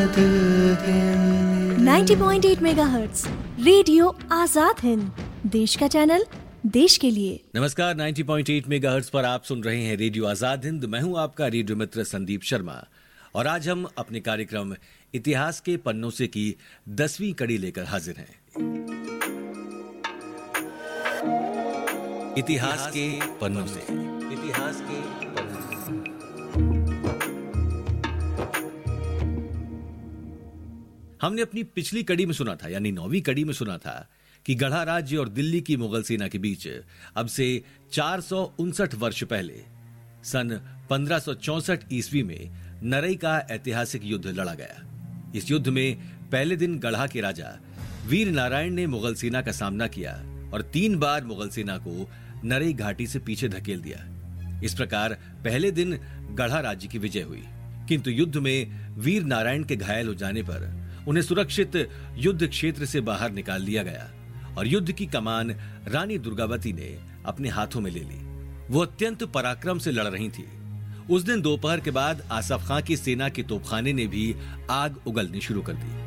90.8 megahertz radio Azad Hind, देश का channel, देश के लिए। नमस्कार, 90.8 मेगाहर्ट्ज पर आप सुन रहे हैं रेडियो आजाद हिंद। मैं हूं आपका रेडियो मित्र संदीप शर्मा और आज हम अपने कार्यक्रम इतिहास के पन्नों से की 10वीं कड़ी लेकर हाजिर हैं। इतिहास के पन्नों से, इतिहास के पन्नों से। हमने अपनी पिछली कड़ी में सुना था, यानी 9वीं कड़ी में सुना था कि गढ़ा राज्य और दिल्ली की मुगल सेना के बीच अब से 459 वर्ष पहले सन 1564 ईस्वी में नरई का ऐतिहासिक युद्ध लड़ा गया। इस युद्ध में पहले दिन गढ़ा के राजा वीर नारायण ने मुगल सेना का सामना किया और 3 बार मुगल सेना को नरई घाटी से पीछे धकेल दिया। इस प्रकार पहले दिन गढ़ा राज्य की विजय हुई, किंतु युद्ध में वीर नारायण के घायल हो जाने पर उन्हें सुरक्षित युद्ध क्षेत्र से बाहर निकाल लिया गया और युद्ध की कमान रानी दुर्गावती ने अपने हाथों में ले ली। वो अत्यंत पराक्रम से लड़ रही थी। उस दिन दोपहर के बाद आसफ खां की सेना के तोपखाने ने भी आग उगलनी शुरू कर दी।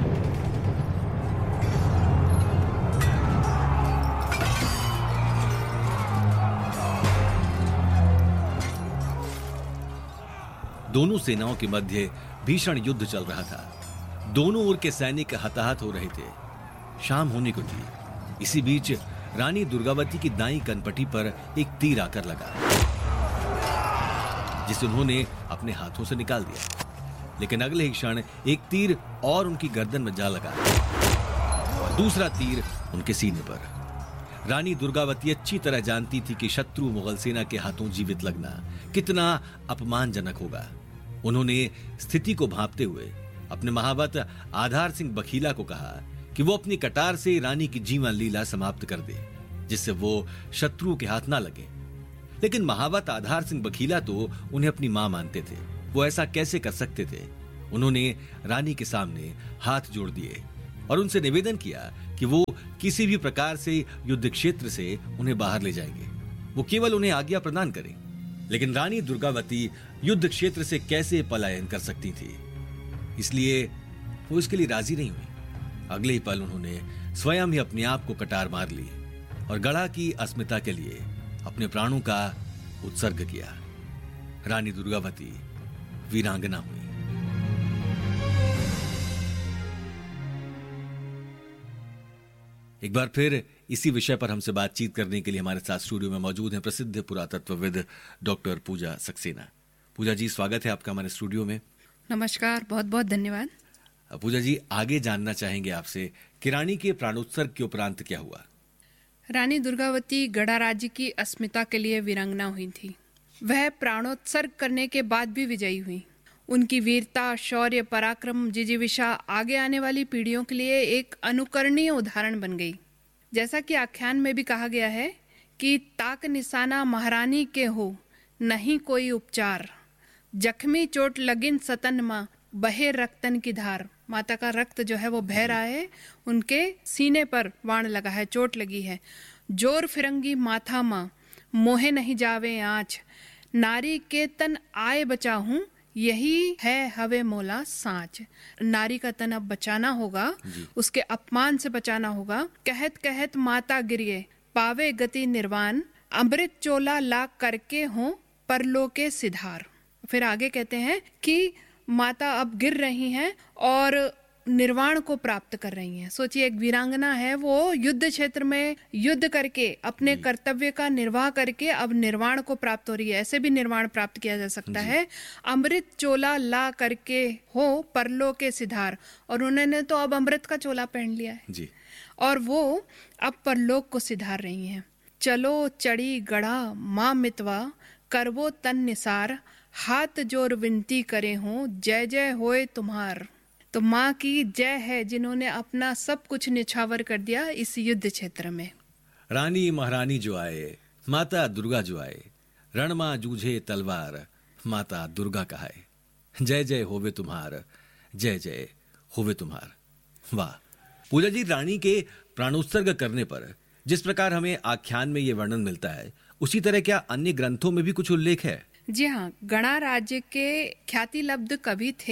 दोनों सेनाओं के मध्य भीषण युद्ध चल रहा था। दोनों ओर के सैनिक हताहत हो रहे थे। शाम होने को थी। इसी बीच रानी दुर्गावती की दाईं कनपटी पर एक तीर आकर लगा, जिसे उन्होंने अपने हाथों से निकाल दिया। लेकिन अगले ही क्षण एक तीर और उनकी गर्दन में जा लगा और दूसरा तीर उनके सीने पर। रानी दुर्गावती अच्छी तरह जानती थी कि शत्रु मुगल सेना के हाथों जीवित लगना कितना अपमानजनक होगा। उन्होंने स्थिति को भांपते हुए अपने महावत आधार सिंह बखीला को कहा कि वो अपनी कटार से रानी की जीवन लीला समाप्त कर दे, जिससे वो शत्रु के हाथ ना लगे। लेकिन महावत आधार सिंह बखीला तो उन्हें अपनी मां मानते थे। वो ऐसा कैसे कर सकते थे? उन्होंने रानी के सामने हाथ जोड़ दिए और उनसे निवेदन किया कि वो किसी भी प्रकार से युद्ध क्षेत्र से उन्हें बाहर ले जाएंगे। वो केवल उन्हें आज्ञा प्रदान करें। लेकिन रानी दुर्गावती युद्ध क्षेत्र से कैसे पलायन कर सकती थी, इसलिए वो इसके लिए राजी नहीं हुई। अगले ही पल उन्होंने स्वयं ही अपने आप को कटार मार ली और गढ़ा की अस्मिता के लिए अपने प्राणों का उत्सर्ग किया। रानी दुर्गावती वीरांगना हुई। एक बार फिर इसी विषय पर हमसे बातचीत करने के लिए हमारे साथ स्टूडियो में मौजूद हैं प्रसिद्ध पुरातत्वविद डॉक्टर पूजा सक्सेना। पूजा जी, स्वागत है आपका हमारे स्टूडियो में। नमस्कार, बहुत बहुत धन्यवाद। पूजा जी, आगे जानना चाहेंगे आपसे कि रानी के प्राणोत्सर्ग के उपरांत क्या हुआ? रानी दुर्गावती गढ़ा राज्य की अस्मिता के लिए वीरांगना हुई थी। वह प्राणोत्सर्ग करने के बाद भी विजयी हुई। उनकी वीरता, शौर्य, पराक्रम, जिजीविषा आगे आने वाली पीढ़ियों के लिए एक अनुकरणीय उदाहरण बन गई। जैसा कि आख्यान में भी कहा गया है कि ताक निशाना महारानी के हो, नहीं कोई उपचार, जख्मी चोट लगिन सतन मां, बहे रक्तन की धार। माता का रक्त जो है वो बह रहा है, उनके सीने पर बाण लगा है, चोट लगी है। जोर फिरंगी माथा मां, मोहे नहीं जावे आँच, नारी के तन आए बचाहूं, यही है हवे मोला सांच। नारी का तन अब बचाना होगा, उसके अपमान से बचाना होगा। कहत कहत माता गिरिए, पावे गति निर्वाण, अमृत चोला ला करके हो परलोके सिधार। फिर आगे कहते हैं कि माता अब गिर रही हैं और निर्वाण को प्राप्त कर रही हैं। सोचिए, एक वीरांगना है, वो युद्ध क्षेत्र में युद्ध करके अपने कर्तव्य का निर्वाह करके अब निर्वाण को प्राप्त हो रही है। ऐसे भी निर्वाण प्राप्त किया जा सकता है। अमृत चोला ला करके हो परलोक के सिधार, और उन्होंने तो अब अमृत का चोला पहन लिया है जी, और वो अब परलोक को सिधार रही हैं। चलो चढ़ी गढ़ा माँ मितवा, करवो तन निसार, हाथ जोर विनती करे हो, जय जय होए तुम्हार। तो माँ की जय है, जिन्होंने अपना सब कुछ निछावर कर दिया इस युद्ध क्षेत्र में। रानी महारानी जो आए, माता दुर्गा जो आए, रण मां जूझे तलवार, माता दुर्गा कहाए, जय जय होवे तुम्हार, जय जय होवे तुम्हार। वाह पूजा जी, रानी के प्राणोत्सर्ग करने पर जिस प्रकार हमें आख्यान में ये वर्णन मिलता है, उसी तरह क्या अन्य ग्रंथों में भी कुछ उल्लेख है? जी हाँ, गणा राज्य के ख्याति लब्ध कवि थे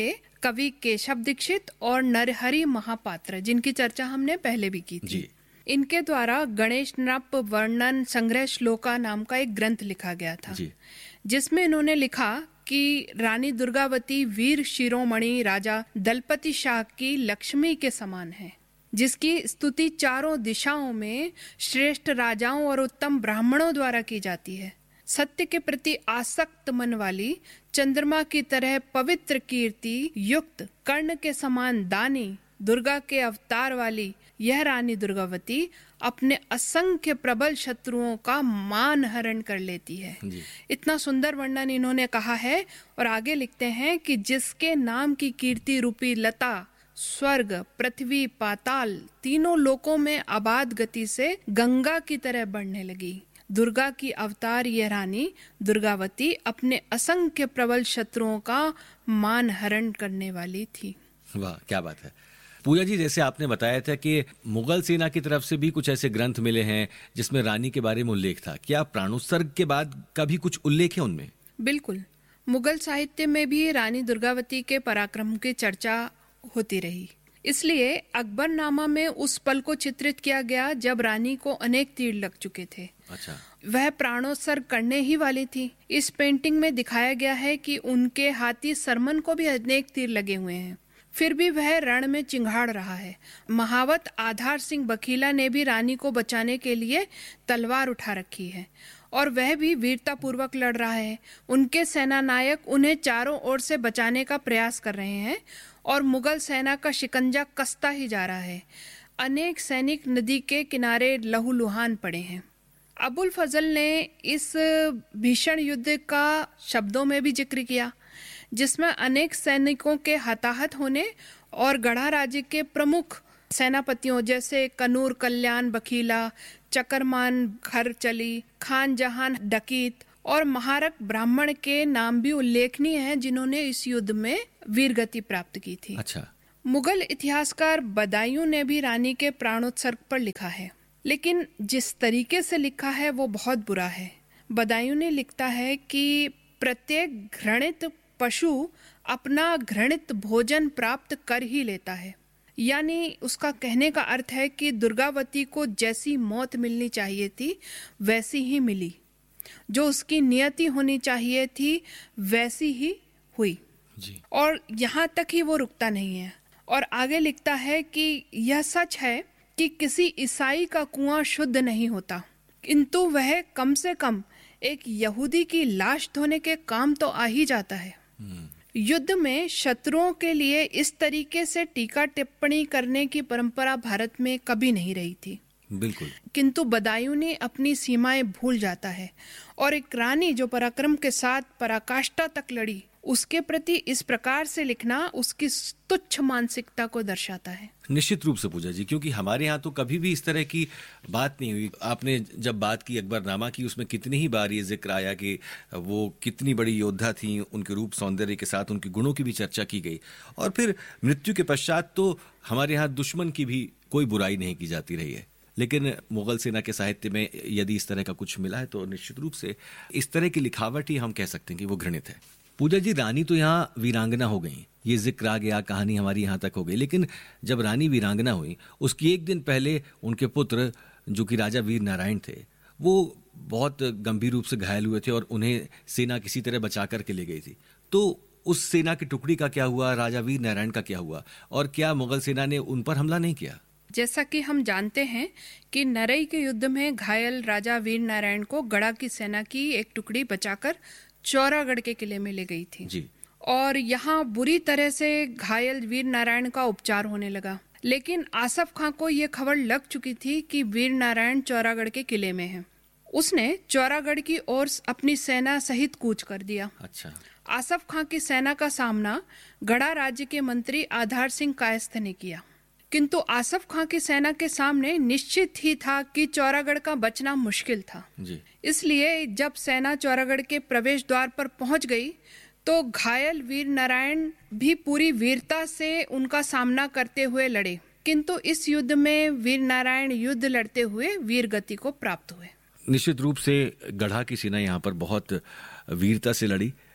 कवि केशव दीक्षित और नरहरि महापात्र, जिनकी चर्चा हमने पहले भी की थी जी। इनके द्वारा गणेश नृप वर्णन संग्रह श्लोका नाम का एक ग्रंथ लिखा गया था जी। जिसमें इन्होंने लिखा कि रानी दुर्गावती वीर शिरोमणि राजा दलपति शाह की लक्ष्मी के समान है, जिसकी स्तुति चारों दिशाओं में श्रेष्ठ राजाओं और उत्तम ब्राह्मणों द्वारा की जाती है। सत्य के प्रति आसक्त मन वाली, चंद्रमा की तरह पवित्र कीर्ति युक्त, कर्ण के समान दानी, दुर्गा के अवतार वाली यह रानी दुर्गावती अपने असंख्य प्रबल शत्रुओं का मान हरण कर लेती है। इतना सुंदर वर्णन इन्होंने कहा है और आगे लिखते हैं कि जिसके नाम की कीर्ति रूपी लता स्वर्ग, पृथ्वी, पाताल तीनों लोकों में अबाध गति से गंगा की तरह बढ़ने लगी। दुर्गा की अवतार यह रानी दुर्गावती अपने असंख्य प्रबल शत्रुओं का मान हरण करने वाली थी। वाह, क्या बात है पूजा जी। जैसे आपने बताया था कि मुगल सेना की तरफ से भी कुछ ऐसे ग्रंथ मिले हैं जिसमें रानी के बारे में उल्लेख था, क्या प्राणोत्सर्ग के बाद का भी कुछ उल्लेख है उनमें? बिल्कुल, मुगल साहित्य में भी रानी दुर्गावती के पराक्रम की चर्चा होती रही। इसलिए अकबरनामा में उस पल को चित्रित किया गया जब रानी को अनेक तीर लग चुके थे। अच्छा। वह प्राणोत्सर्ग करने ही वाली थी। इस पेंटिंग में दिखाया गया है कि उनके हाथी सरमन को भी अनेक तीर लगे हुए हैं, फिर भी वह रण में चिंगाड़ रहा है। महावत आधार सिंह बखीला ने भी रानी को बचाने के लिए तलवार उठा रखी है और वह भी वीरता पूर्वक लड़ रहा है। उनके सेना नायक उन्हें चारों ओर से बचाने का प्रयास कर रहे हैं और मुगल सेना का शिकंजा कसता ही जा रहा है। अनेक सैनिक नदी के किनारे लहूलुहान पड़े हैं। अबुल फजल ने इस भीषण युद्ध का शब्दों में भी जिक्र किया, जिसमें अनेक सैनिकों के हताहत होने और गढ़ा राज्य के प्रमुख सेनापतियों जैसे कनूर कल्याण बखीला, चकरमान खरचली, खान जहान डकीत और महारक ब्राह्मण के नाम भी उल्लेखनीय हैं, जिन्होंने इस युद्ध में वीरगति प्राप्त की थी। अच्छा। मुगल इतिहासकार बदायूं ने भी रानी के प्राणोत्सर्ग पर लिखा है, लेकिन जिस तरीके से लिखा है वो बहुत बुरा है। बदायूं ने लिखता है कि प्रत्येक घृणित पशु अपना घृणित भोजन प्राप्त कर ही लेता है। यानी उसका कहने का अर्थ है कि दुर्गावती को जैसी मौत मिलनी चाहिए थी वैसी ही मिली, जो उसकी नियति होनी चाहिए थी वैसी ही हुई जी। और यहाँ तक ही वो रुकता नहीं है और आगे लिखता है कि यह सच है कि किसी ईसाई का कुआं शुद्ध नहीं होता, किंतु वह कम से कम एक यहूदी की लाश धोने के काम तो आ ही जाता है। युद्ध में शत्रुओं के लिए इस तरीके से टीका टिप्पणी करने की परंपरा भारत में कभी नहीं रही थी। बिल्कुल। किंतु बदायूं ने अपनी सीमाएं भूल जाता है और एक रानी जो पराक्रम के साथ पराकाष्ठा तक लड़ी, उसके प्रति इस प्रकार से लिखना उसकी तुच्छ मानसिकता को दर्शाता है। निश्चित रूप से पूजा जी, क्योंकि हमारे यहाँ तो कभी भी इस तरह की बात नहीं हुई। आपने जब बात की अकबरनामा की, उसमें कितनी ही बार ये जिक्र आया कि वो कितनी बड़ी योद्धा थी, उनके रूप सौंदर्य के साथ उनके गुणों की भी चर्चा की गई और फिर मृत्यु के पश्चात तो हमारे यहाँ दुश्मन की भी कोई बुराई नहीं की जाती रही है। लेकिन मुगल सेना के साहित्य में यदि इस तरह का कुछ मिला है तो निश्चित रूप से इस तरह की लिखावट ही हम कह सकते हैं कि वो घृणित है। पूजा जी, रानी तो यहाँ वीरांगना हो गई, ये जिक्र आ गया, कहानी हमारी यहाँ तक हो गई, लेकिन जब रानी वीरांगना हुई उसकी एक दिन पहले उनके पुत्र जो कि राजा वीर नारायण थे, वो बहुत गंभीर रूप से घायल हुए थे और उन्हें सेना किसी तरह बचा करके ले गई थी। तो उस सेना की टुकड़ी का क्या हुआ, राजा वीर नारायण का क्या हुआ और क्या मुगल सेना ने उन पर हमला नहीं किया? जैसा कि हम जानते हैं कि नरई के युद्ध में घायल राजा वीर नारायण को गढ़ा की सेना की एक टुकड़ी बचाकर चौरागढ़ के किले में ले गई थी जी। और यहाँ बुरी तरह से घायल वीर नारायण का उपचार होने लगा। लेकिन आसफ खां को ये खबर लग चुकी थी कि वीर नारायण चौरागढ़ के किले में है। उसने चौरागढ़ की ओर अपनी सेना सहित कूच कर दिया। अच्छा। आसफ खां की सेना का सामना गढ़ा राज्य के मंत्री आधार सिंह कायस्थ ने किया, किंतु आसफ खां की सेना के सामने निश्चित ही था कि चौरागढ़ का बचना मुश्किल था जी। इसलिए जब सेना चौरागढ़ के प्रवेश द्वार पर पहुंच गई तो घायल वीर नारायण भी पूरी वीरता से उनका सामना करते हुए लड़े, किंतु इस युद्ध में वीर नारायण युद्ध लड़ते हुए वीर गति को प्राप्त हुए। निश्चित रूप से गढ़ा की सेना यहाँ पर बहुत वीरता से लड़ी,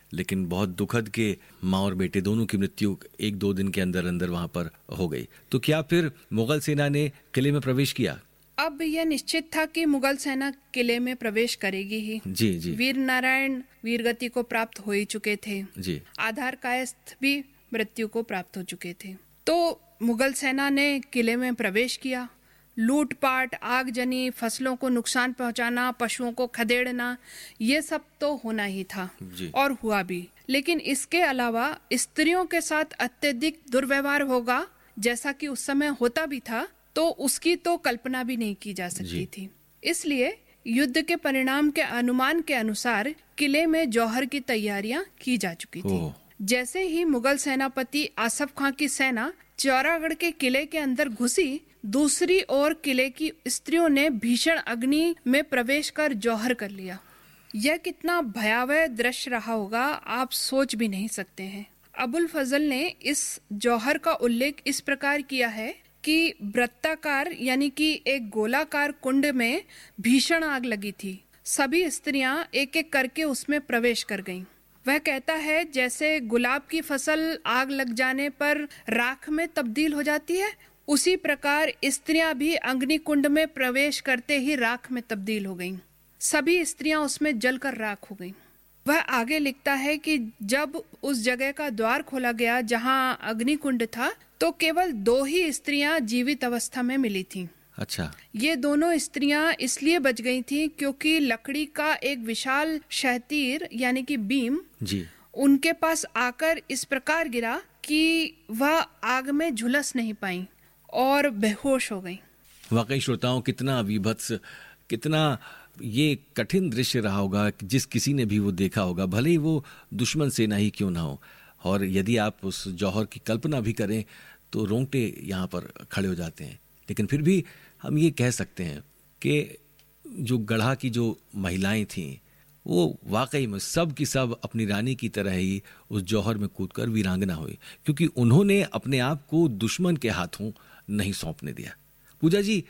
लेकिन बहुत दुखद के माँ और बेटे दोनों की मृत्यु 1-2 दिन के अंदर अंदर वहां पर हो गई। तो क्या फिर मुगल सेना ने किले में प्रवेश किया? अब यह निश्चित था कि मुगल सेना किले में प्रवेश करेगी ही। जी जी। वीर नारायण वीरगति को प्राप्त हो ही चुके थे जी। आधार कायस्थ भी मृत्यु को प्राप्त हो चुके थे। तो मुगल सेना ने किले में प्रवेश किया। लूटपाट, आगजनी, फसलों को नुकसान पहुंचाना, पशुओं को खदेड़ना, ये सब तो होना ही था जी। और हुआ भी। लेकिन इसके अलावा स्त्रियों के साथ अत्यधिक दुर्व्यवहार होगा, जैसा कि उस समय होता भी था, तो उसकी तो कल्पना भी नहीं की जा सकती थी। इसलिए युद्ध के परिणाम के अनुमान के अनुसार किले में जौहर की तैयारियां की जा चुकी थी। जैसे ही मुगल सेनापति आसफ खां की सेना चौरागढ़ के किले के अंदर घुसी, दूसरी ओर किले की स्त्रियों ने भीषण अग्नि में प्रवेश कर जौहर कर लिया। यह कितना भयावह दृश्य रहा होगा, आप सोच भी नहीं सकते हैं। अबुल फजल ने इस जौहर का उल्लेख इस प्रकार किया है कि वृत्ताकार यानी कि एक गोलाकार कुंड में भीषण आग लगी थी। सभी स्त्रियां एक एक करके उसमें प्रवेश कर गईं। वह कहता है जैसे गुलाब की फसल आग लग जाने पर राख में तब्दील हो जाती है, उसी प्रकार स्त्रियां भी अग्निकुंड में प्रवेश करते ही राख में तब्दील हो गईं। सभी स्त्रियां उसमें जलकर राख हो गईं। वह आगे लिखता है कि जब उस जगह का द्वार खोला गया जहां अग्निकुंड था, तो केवल 2 ही स्त्रियां जीवित अवस्था में मिली थीं। अच्छा। ये दोनों स्त्रियां इसलिए बच गई थीं क्योंकि लकड़ी का एक विशाल शहतीर यानी कि बीम जी उनके पास आकर इस प्रकार गिरा कि वह आग में झुलस नहीं पाई और बेहोश हो गई। वाकई श्रोताओं, कितना विभत्स, कितना ये कठिन दृश्य रहा होगा कि जिस किसी ने भी वो देखा होगा, भले ही वो दुश्मन सेना ही क्यों ना हो। और यदि आप उस जौहर की कल्पना भी करें तो रोंगटे यहाँ पर खड़े हो जाते हैं। लेकिन फिर भी हम ये कह सकते हैं कि जो गढ़ा की जो महिलाएं थीं, वो वाकई में सब की सब अपनी रानी की तरह ही उस जौहर में कूदकर वीरांगना हुई, क्योंकि उन्होंने अपने आप को दुश्मन के हाथों नहीं सौंपने दिया। पूजा जी,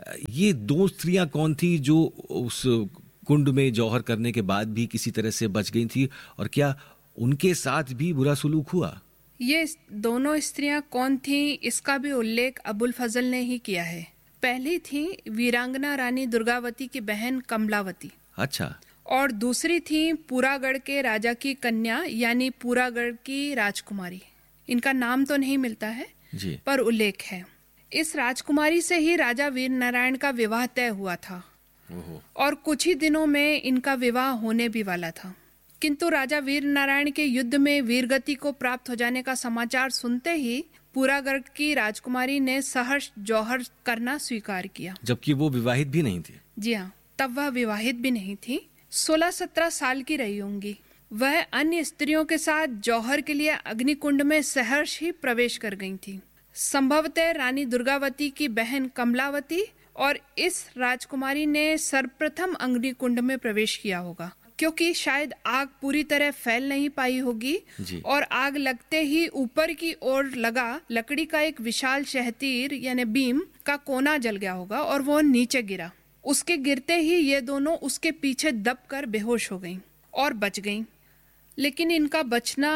ये 2 स्त्रियां कौन थी जो उस कुंड में जौहर करने के बाद भी किसी तरह से बच गई थी, और क्या उनके साथ भी बुरा सलूक हुआ? ये दोनों स्त्रियां कौन थीं, इसका भी उल्लेख अबुल फजल ने ही किया है। पहली थी वीरांगना रानी दुर्गावती की बहन कमलावती। अच्छा। और दूसरी थी पूरागढ़ के राजा की कन्या यानी पूरागढ़ की राजकुमारी। इनका नाम तो नहीं मिलता है जी, पर उल्लेख है। इस राजकुमारी से ही राजा वीर नारायण का विवाह तय हुआ था और कुछ ही दिनों में इनका विवाह होने भी वाला था। किंतु राजा वीर नारायण के युद्ध में वीरगति को प्राप्त हो जाने का समाचार सुनते ही पूरागढ़ की राजकुमारी ने सहर्ष जौहर करना स्वीकार किया, जबकि वो विवाहित भी नहीं थी। जी हाँ, तब वह विवाहित भी नहीं थी। 16-17 साल की रही होंगी। वह अन्य स्त्रियों के साथ जौहर के लिए अग्निकुंड में सहर्ष ही प्रवेश कर गई थी। संभवतः रानी दुर्गावती की बहन कमलावती और इस राजकुमारी ने सर्वप्रथम अग्निकुंड में प्रवेश किया होगा, क्योंकि शायद आग पूरी तरह फैल नहीं पाई होगी और आग लगते ही ऊपर की ओर लगा लकड़ी का एक विशाल शहतीर यानी बीम का कोना जल गया होगा और वो नीचे गिरा। उसके गिरते ही ये दोनों उसके पीछे दबकर बेहोश हो गईं और बच गईं। लेकिन इनका बचना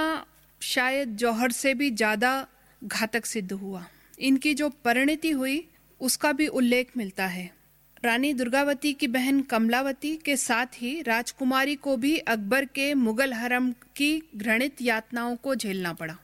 शायद जौहर से भी ज्यादा घातक सिद्ध हुआ। इनकी जो परिणति हुई उसका भी उल्लेख मिलता है। रानी दुर्गावती की बहन कमलावती के साथ ही राजकुमारी को भी अकबर के मुगल हरम की घृणित यातनाओं को झेलना पड़ा।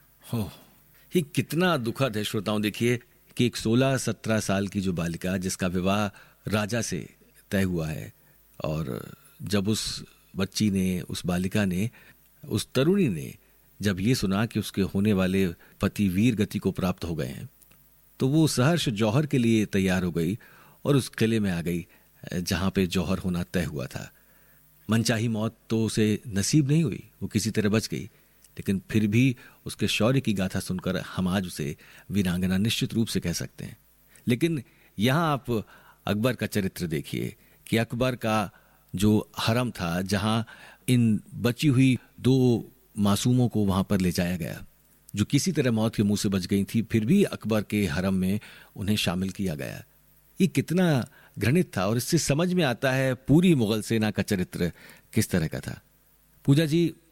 ये कितना दुखद है श्रोताओं। देखिए कि एक 16-17 साल की जो बालिका जिसका विवाह राजा से तय हुआ है, और जब उस बच्ची ने, उस बालिका ने, उस तरुणी ने जब ये सुना कि उसके होने वाले पति वीर गति को प्राप्त हो गए हैं, तो वो सहर्ष जौहर के लिए तैयार हो गई और उस किले में आ गई जहां पे जौहर होना तय हुआ था। मनचाही मौत तो उसे नसीब नहीं हुई, वो किसी तरह बच गई, लेकिन फिर भी उसके शौर्य की गाथा सुनकर हम आज उसे वीरांगना निश्चित रूप से कह सकते हैं। लेकिन यहाँ आप अकबर का चरित्र देखिए कि अकबर का जो हरम था, जहां इन बची हुई 2 मासूमों को वहां पर ले जाया गया जो किसी तरह मौत के मुंह से बच गई थी, फिर भी अकबर के हरम में उन्हें शामिल किया गया। ये कितना घृणित था, और इससे समझ में आता है पूरी मुगल सेना का चरित्र किस तरह का था। पूजा जी,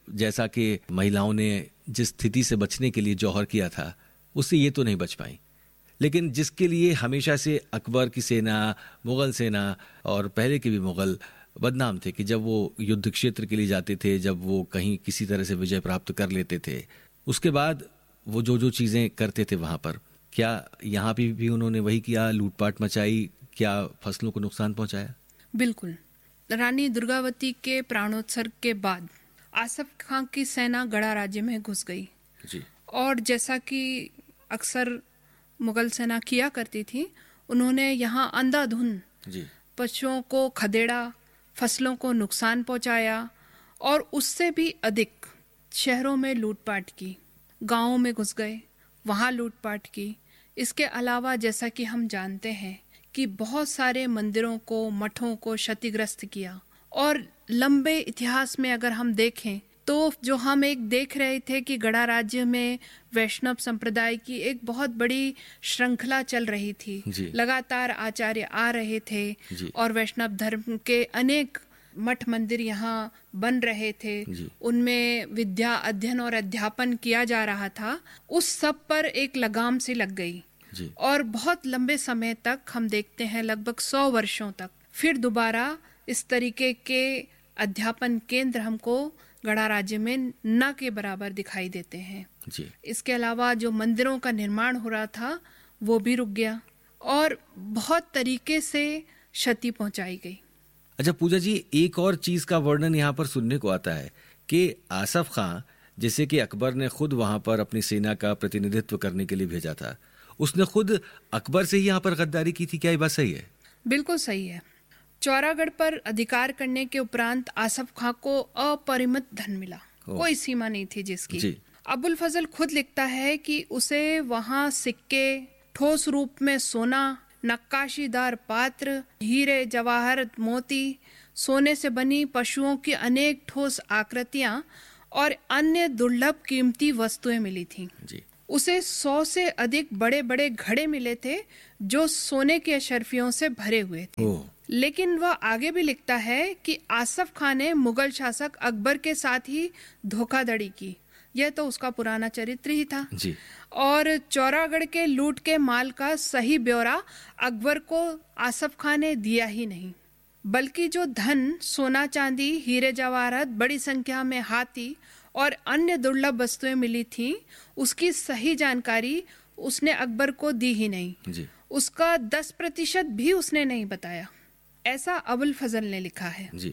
जैसा कि महिलाओं ने जिस स्थिति से बचने के लिए जौहर किया था, उससे ये तो नहीं बच पाई। लेकिन जिसके लिए हमेशा से अकबर की सेना, मुगल सेना और पहले के भी मुगल बदनाम थे कि जब वो युद्ध क्षेत्र के लिए जाते थे, जब वो कहीं किसी तरह से विजय प्राप्त कर लेते थे, उसके बाद वो जो चीज़ें करते थे वहाँ पर, क्या यहाँ पे भी उन्होंने वही किया, लूटपाट मचाई, क्या फसलों को नुकसान पहुँचाया? बिल्कुल। रानी दुर्गावती के प्राणोत्सर्ग के बाद आसफ खां की सेना गढ़ा राज्य में घुस गई जी। और जैसा कि अक्सर मुगल सेना किया करती थी, उन्होंने यहाँ अंधाधुंध जी। पशुओं को खदेड़ा, फसलों को नुकसान पहुंचाया और उससे भी अधिक शहरों में लूटपाट की, गांवों में घुस गए, वहाँ लूटपाट की। इसके अलावा जैसा कि हम जानते हैं कि बहुत सारे मंदिरों को, मठों को क्षतिग्रस्त किया। और लंबे इतिहास में अगर हम देखें तो जो हम एक देख रहे थे कि गढ़ा राज्य में वैष्णव संप्रदाय की एक बहुत बड़ी श्रृंखला चल रही थी, लगातार आचार्य आ रहे थे और वैष्णव धर्म के अनेक मठ मंदिर यहाँ बन रहे थे, उनमें विद्या अध्ययन और अध्यापन किया जा रहा था। उस सब पर एक लगाम सी लग गई और बहुत लंबे समय तक हम देखते हैं, लगभग 100 वर्षों तक फिर दोबारा इस तरीके के अध्यापन केंद्र हमको गढ़ा राज्य में न के बराबर दिखाई देते हैं जी। इसके अलावा जो मंदिरों का निर्माण हो रहा था वो भी रुक गया और बहुत तरीके से क्षति पहुंचाई गई। अच्छा पूजा जी, एक और चीज का वर्णन यहाँ पर सुनने को आता है कि आसफ खां, जैसे कि अकबर ने खुद वहां पर अपनी सेना का प्रतिनिधित्व करने के लिए भेजा था, उसने खुद अकबर से ही यहाँ पर गद्दारी की थी। क्या ये बात सही है? बिल्कुल सही है। चौरागढ़ पर अधिकार करने के उपरांत आसफ खां को अपरिमित धन मिला, कोई सीमा नहीं थी जिसकी। अबुल फजल खुद लिखता है कि उसे वहां सिक्के, ठोस रूप में सोना, नक्काशीदार पात्र, हीरे जवाहरत मोती, सोने से बनी पशुओं की अनेक ठोस आकृतियां और अन्य दुर्लभ कीमती वस्तुएं मिली थीं। उसे 100 से अधिक बड़े बड़े घड़े मिले थे जो सोने की अशर्फियों से भरे हुए थे। लेकिन वह आगे भी लिखता है कि आसफ खां ने मुगल शासक अकबर के साथ ही धोखाधड़ी की। यह तो उसका पुराना चरित्र ही था जी। और चौरागढ़ के लूट के माल का सही ब्यौरा अकबर को आसफ खां ने दिया ही नहीं, बल्कि जो धन, सोना चांदी, हीरे जवाहरात, बड़ी संख्या में हाथी और अन्य दुर्लभ वस्तुएं मिली थीं, उसकी सही जानकारी उसने अकबर को दी ही नहीं जी। उसका 10% भी उसने नहीं बताया, ऐसा अबुल फजल ने लिखा है जी।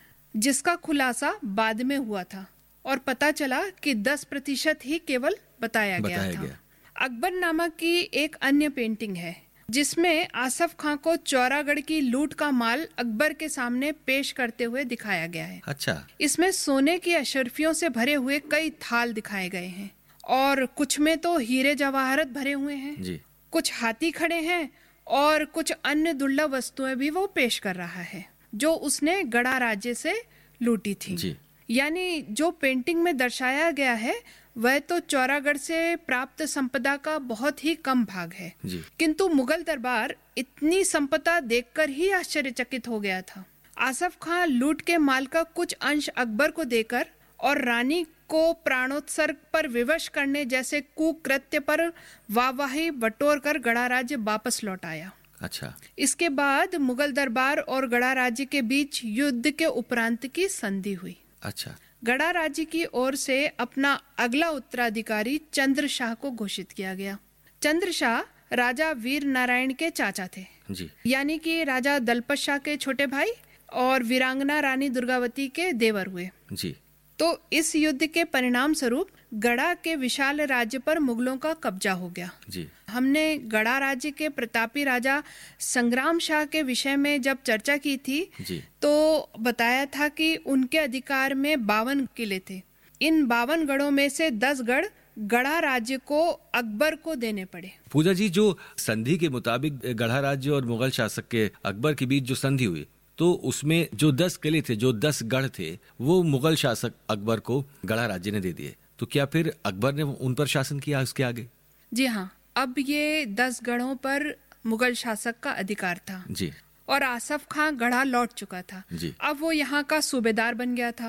जिसका खुलासा बाद में हुआ था और पता चला कि 10% ही केवल बताया गया था। अकबर नामा की एक अन्य पेंटिंग है जिसमें आसफ खां को चौरागढ़ की लूट का माल अकबर के सामने पेश करते हुए दिखाया गया है। अच्छा। इसमें सोने की अशर्फियों से भरे हुए कई थाल दिखाए गए हैं और कुछ में तो हीरे जवाहरत भरे हुए हैं जी। कुछ हाथी खड़े हैं और कुछ अन्य दुर्लभ वस्तुएं भी वो पेश कर रहा है जो उसने गढ़ा राज्य से लूटी थी जी। यानी जो पेंटिंग में दर्शाया गया है वह तो चौरागढ़ से प्राप्त संपदा का बहुत ही कम भाग है जी। किंतु मुगल दरबार इतनी संपदा देखकर ही आश्चर्यचकित हो गया था। आसफ खां लूट के माल का कुछ अंश अकबर को देकर और रानी को प्राणोत्सर्ग पर विवश करने जैसे कुकृत्य पर वाहवाही बटोर कर गढ़ा राज्य वापस लौट आया। अच्छा। इसके बाद मुगल दरबार और गढ़ा राज्य के बीच युद्ध के उपरांत की संधि हुई। अच्छा। गढ़ा राज्य की ओर से अपना अगला उत्तराधिकारी चंद्रशाह को घोषित किया गया। चंद्रशाह राजा वीर नारायण के चाचा थे जी। यानी कि राजा दलपत शाह के छोटे भाई और वीरांगना रानी दुर्गावती के देवर हुए जी। तो इस युद्ध के परिणाम स्वरूप गढ़ा के विशाल राज्य पर मुगलों का कब्जा हो गया जी। हमने गढ़ा राज्य के प्रतापी राजा संग्राम शाह के विषय में जब चर्चा की थी जी। तो बताया था कि उनके अधिकार में 52 किले थे। इन 52 गढ़ों में से 10 गढ़ गढ़ा राज्य को अकबर को देने पड़े। पूजा जी, जो संधि के मुताबिक गढ़ा राज्य और मुगल शासक के अकबर के बीच जो संधि हुई तो उसमें जो 10 किले थे, जो 10 गढ़ थे, वो मुगल शासक अकबर को गढ़ा राज्य ने दे दिए। तो क्या फिर अकबर ने उन पर शासन किया उसके आगे? जी हाँ, अब ये 10 गढ़ों पर मुगल शासक का अधिकार था जी। और आसफ खां गढ़ा लौट चुका था जी। अब वो यहाँ का सूबेदार बन गया था।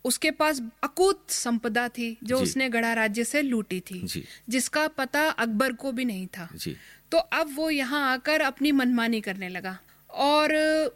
उसके पास अकूत संपदा थी जो जी। उसने गढ़ा राज्य से लूटी थी, जी। जिसका पता अकबर को भी नहीं था। जी। तो अब वो यहाँ आकर अपनी मनमानी करने लगा, और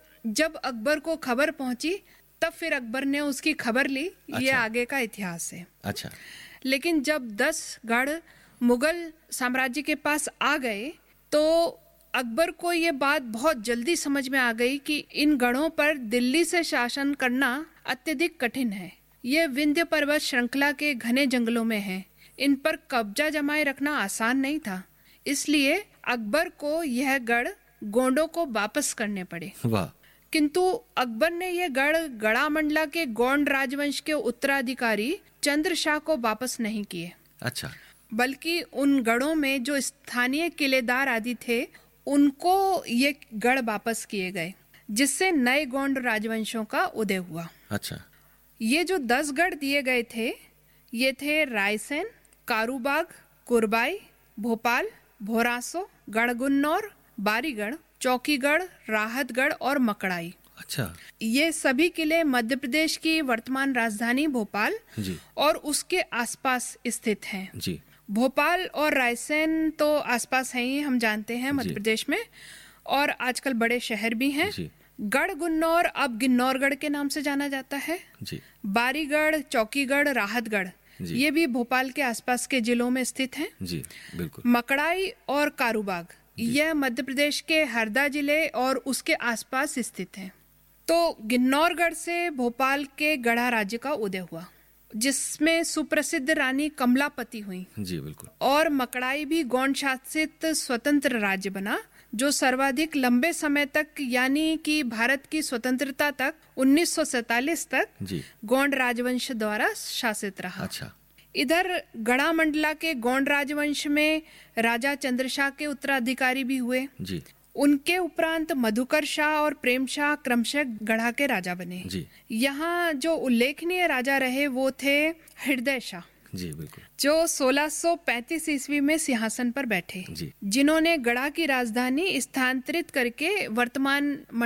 जब अकबर को खबर पहुंची तब फिर अकबर ने उसकी खबर ली। ये अच्छा। आगे का इतिहास है। अच्छा। लेकिन जब 10 गढ़ मुगल साम्राज्य के पास आ गए तो अकबर को ये बात बहुत जल्दी समझ में आ गई कि इन गढ़ों पर दिल्ली से शासन करना अत्यधिक कठिन है। ये विंध्य पर्वत श्रृंखला के घने जंगलों में है, इन पर कब्जा जमाए रखना आसान नहीं था। इसलिए अकबर को यह गढ़ गोंडों को वापस करने पड़े। वाह। किंतु अकबर ने यह गढ़ गढ़ा मंडला के गोंड राजवंश के उत्तराधिकारी चंद्रशाह को वापस नहीं किए। अच्छा। बल्कि उन गढ़ों में जो स्थानीय किलेदार आदि थे उनको ये गढ़ वापस किए गए, जिससे नए गोंड राजवंशों का उदय हुआ। अच्छा। ये जो 10 गढ़ दिए गए थे ये थे रायसेन, कारूबाग, कुरबाई, भोपाल, भोरासो, गढ़गुन्नौर, बारीगढ़, चौकीगढ़, राहतगढ़ और मकड़ाई। अच्छा। ये सभी किले मध्य प्रदेश की वर्तमान राजधानी भोपाल जी। और उसके आसपास स्थित हैं। जी। भोपाल और रायसेन तो आसपास हैं ही, हम जानते हैं मध्य जी। प्रदेश में, और आजकल बड़े शहर भी हैं। जी। गढ़गुन्नौर अब गिन्नौरगढ़ के नाम से जाना जाता है। जी। बारीगढ़, चौकीगढ़, राहतगढ़ जी। ये भी भोपाल के आसपास के जिलों में स्थित हैं। जी बिल्कुल। मकड़ाई और कारूबाग यह मध्य प्रदेश के हरदा जिले और उसके आसपास स्थित हैं। तो गिन्नौरगढ़ से भोपाल के गढ़ा राज्य का उदय हुआ, जिसमें सुप्रसिद्ध रानी कमलापति हुई। जी बिल्कुल। और मकड़ाई भी गौंड शासित स्वतंत्र राज्य बना, जो सर्वाधिक लंबे समय तक, यानी कि भारत की स्वतंत्रता तक 1947 तक जी। गौंड राजवंश द्वारा शासित रहा। अच्छा। इधर गढ़ा मंडला के गौंड राजवंश में राजा चंद्रशाह के उत्तराधिकारी भी हुए। जी। उनके उपरांत मधुकर शाह और प्रेम शाह क्रमशः गढ़ा के राजा बने। जी। यहाँ जो उल्लेखनीय राजा रहे वो थे हृदय शाह, जी बिल्कुल, जो 1635 ईस्वी में सिंहासन पर बैठे, जी। जिन्होंने गढ़ा की राजधानी स्थानांतरित करके वर्तमान